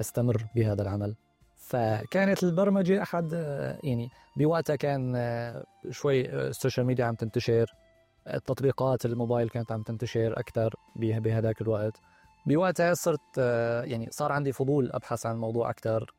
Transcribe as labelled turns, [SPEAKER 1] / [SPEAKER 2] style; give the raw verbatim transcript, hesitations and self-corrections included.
[SPEAKER 1] أستمر بهذا العمل. فكانت البرمجة أحد يعني بوقتها كان شوي السوشيال ميديا عم تنتشر، التطبيقات الموبايل كانت عم تنتشر أكتر بهذاك الوقت. بوقتها صرت يعني صار عندي فضول أبحث عن الموضوع أكتر،